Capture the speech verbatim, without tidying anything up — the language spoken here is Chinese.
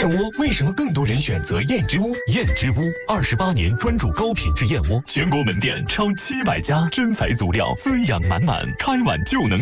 燕窝为什么更多人选择燕之屋？ 燕之屋二十八年专注高品质燕窝，全国门店超七百家，真材足料，滋养满满，开碗就能